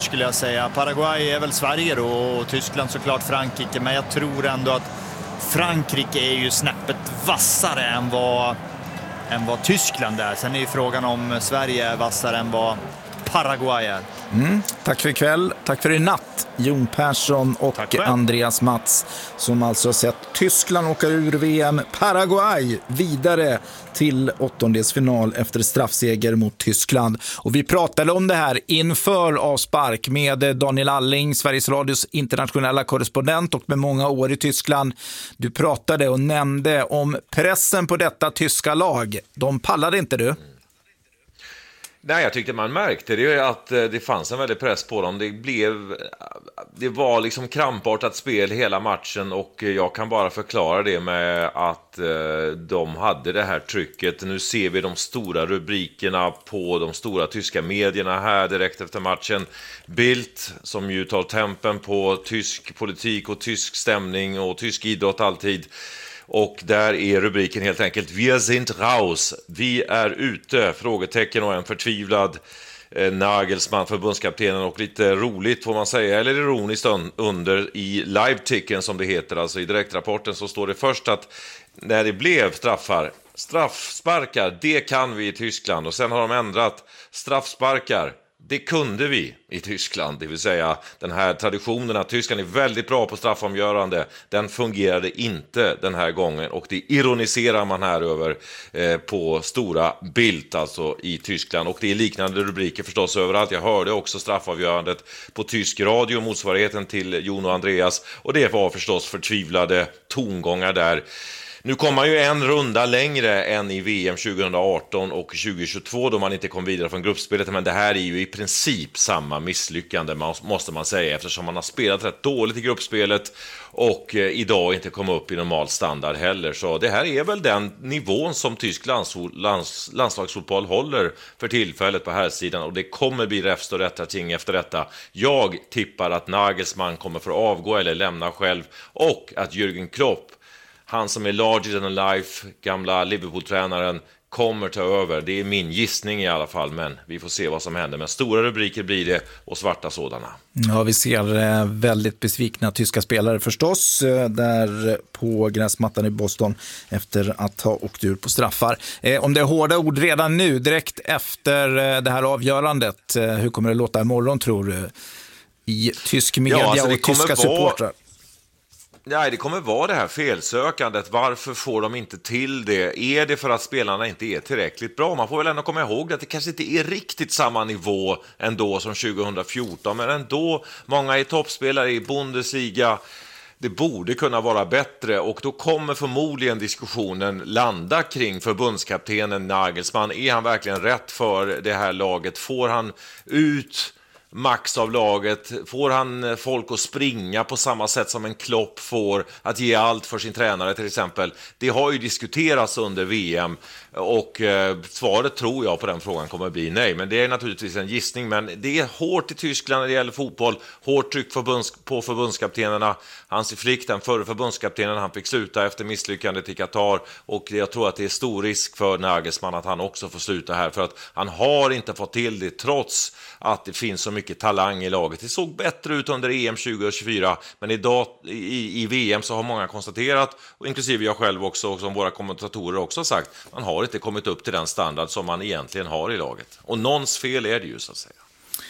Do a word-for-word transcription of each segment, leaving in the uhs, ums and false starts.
skulle jag säga. Paraguay är väl Sverige då och Tyskland såklart Frankrike, men jag tror ändå att Frankrike är ju snäppet vassare än vad, än vad Tyskland är. Sen är ju frågan om Sverige är vassare än vad Paraguay är. Mm, tack för ikväll, tack för i natt, Jon Persson och Andreas Mats, som alltså har sett Tyskland åka ur V M, Paraguay vidare till åttondelsfinal efter straffseger mot Tyskland. Och vi pratade om det här inför avspark med Daniel Alling, Sveriges Radios internationella korrespondent och med många år i Tyskland. Du pratade och nämnde om pressen på detta tyska lag. De pallade inte, du? Nej, jag tyckte man märkte det att det fanns en väldig press på dem. Det blev, det var liksom krampartat spel hela matchen och jag kan bara förklara det med att de hade det här trycket. Nu ser vi de stora rubrikerna på de stora tyska medierna här direkt efter matchen. Bildt, som ju tar tempen på tysk politik och tysk stämning och tysk idrott alltid. Och där är rubriken helt enkelt Wir sind raus, vi är ute, frågetecken och en förtvivlad eh, Nagelsmann, förbundskaptenen, och lite roligt får man säga, eller ironiskt under i live-ticken som det heter, alltså i direktrapporten så står det först att när det blev straffar, straffsparkar, det kan vi i Tyskland, och sen har de ändrat straffsparkar. Det kunde vi i Tyskland, det vill säga den här traditionen att Tyskland är väldigt bra på straffomgörande, den fungerade inte den här gången, och det ironiserar man här över eh, på stora Bild alltså i Tyskland, och det är liknande rubriker förstås överallt. Jag hörde också straffavgörandet på tysk radio, motsvarigheten till Jon och Andreas, och det var förstås förtvivlade tongångar där. Nu kommer man ju en runda längre än i V M tjugohundraarton och tjugohundratjugotvå då man inte kom vidare från gruppspelet, men det här är ju i princip samma misslyckande måste man säga, eftersom man har spelat rätt dåligt i gruppspelet och eh, idag inte kom upp i normal standard heller. Så det här är väl den nivån som tysk lands, lands, landslagsfotboll håller för tillfället på här sidan, och det kommer bli räfst och rätta ting efter detta. Jag tippar att Nagelsmann kommer för avgå eller lämna själv, och att Jürgen Klopp, han som är larger than life, gamla Liverpool-tränaren, kommer ta över. Det är min gissning i alla fall, men vi får se vad som händer. Men stora rubriker blir det, och svarta sådana. Ja, vi ser väldigt besvikna tyska spelare förstås där på gräsmattan i Boston efter att ha åkt ur på straffar. Eh, om det är hårda ord redan nu, direkt efter det här avgörandet, hur kommer det låta imorgon tror du? I tysk media ja, alltså och tyska vara... supportrar. Nej, det kommer vara det här felsökandet. Varför får de inte till det? Är det för att spelarna inte är tillräckligt bra? Man får väl ändå komma ihåg att det kanske inte är riktigt samma nivå ändå som tjugohundrafjorton. Men ändå, många är toppspelare i Bundesliga. Det borde kunna vara bättre, och då kommer förmodligen diskussionen landa kring förbundskaptenen Nagelsmann. Är han verkligen rätt för det här laget? Får han ut max av laget? Får han folk att springa på samma sätt som en Klopp får, att ge allt för sin tränare till exempel? Det har ju diskuterats under V M, och eh, svaret tror jag på den frågan kommer bli nej, men det är naturligtvis en gissning. Men det är hårt i Tyskland när det gäller fotboll, hårt tryck förbunds- på förbundskaptenerna. Hansi Flick, den förre förbundskaptenen, han fick sluta efter misslyckandet i Qatar, och jag tror att det är stor risk för Nagelsmann att han också får sluta här, för att han har inte fått till det trots att det finns så mycket talang i laget. Det såg bättre ut under E M tjugohundratjugofyra, men idag i, i V M så har många konstaterat, och inklusive jag själv också, och som våra kommentatorer också har sagt, man har inte kommit upp till den standard som man egentligen har i laget. Och någons fel är det ju, så att säga.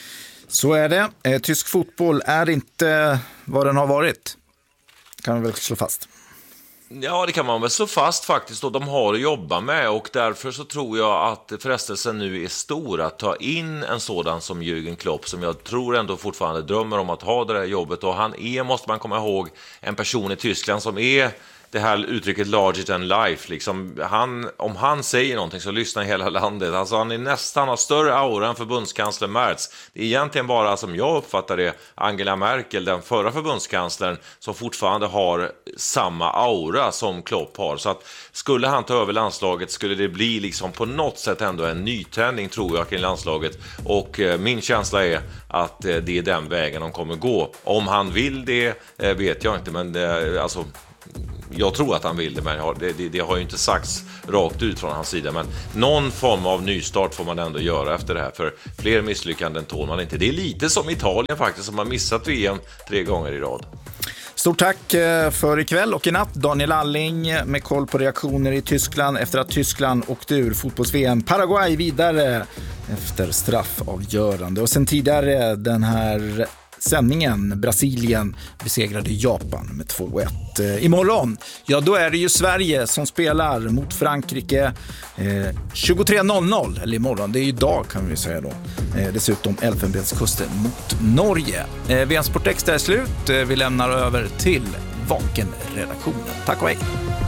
Så är det. Eh, tysk fotboll är inte vad den har varit. Kan man väl slå fast. Ja, det kan man väl slå fast faktiskt, och de har att jobba med, och därför så tror jag att frestelsen nu är stor att ta in en sådan som Jürgen Klopp, som jag tror ändå fortfarande drömmer om att ha det här jobbet, och han är, måste man komma ihåg, en person i Tyskland som är det här uttrycket larger than life, liksom han, om han säger någonting så lyssnar hela landet. Alltså han är nästan har större aura än förbundskansler Merz. Det är egentligen bara, som jag uppfattar det, Angela Merkel, den förra förbundskanslern, som fortfarande har samma aura som Klopp har. Så att skulle han ta över landslaget skulle det bli liksom på något sätt ändå en nytändning, tror jag, kring landslaget. Och eh, min känsla är att eh, det är den vägen de kommer gå. Om han vill det eh, vet jag inte, men eh, alltså jag tror att han vill det, men det, det, det har ju inte sagts rakt ut från hans sida. Men någon form av nystart får man ändå göra efter det här, för fler misslyckanden tål man inte. Det är lite som Italien faktiskt, som har missat V M tre gånger i rad. Stort tack för ikväll och i natt. Daniel Alling med koll på reaktioner i Tyskland efter att Tyskland åkte ur fotbolls-V M. Paraguay vidare efter straffavgörande. Och sen tidigare den här sändningen, Brasilien besegrade Japan med två ett. Imorgon, ja då är det ju Sverige som spelar mot Frankrike eh, tjugotre noll noll, eller imorgon, det är ju idag kan vi säga då. Eh, dessutom Elfenbenskusten mot Norge. Eh, V M Sport Extra är slut, eh, vi lämnar över till Vaken-redaktionen. Tack och hej!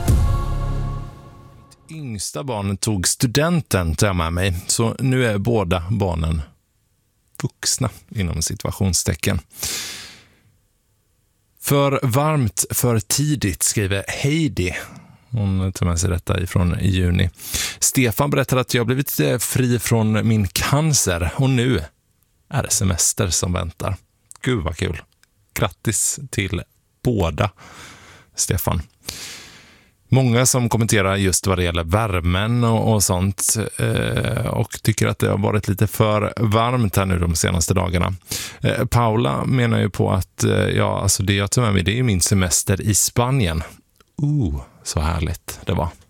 Mitt yngsta barn tog studenten till med mig, så nu är båda barnen vuxna inom situationstecken. För varmt, för tidigt, skriver Heidi. Hon tar med sig detta ifrån i juni. Stefan berättar att jag blivit fri från min cancer och nu är det semester som väntar. Gud vad kul. Grattis till båda, Stefan. Många som kommenterar just vad det gäller värmen och, och sånt eh, och tycker att det har varit lite för varmt här nu de senaste dagarna. Eh, Paula menar ju på att eh, ja, alltså det jag tar med mig, det är min semester i Spanien. Oh, så härligt det var.